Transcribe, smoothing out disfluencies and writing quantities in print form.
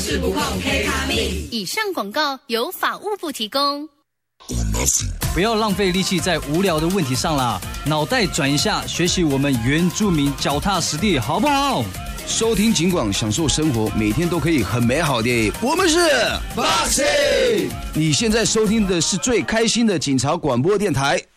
事不碰黑卡米。 以上广告由法务部提供。 不要浪费力气在无聊的问题上啦，脑袋转一下，学习我们原住民脚踏实地，好不好？ 收听警广，享受生活，每天都可以很美好的。我们是 Boxing。 你现在收听的是最开心的警察广播电台。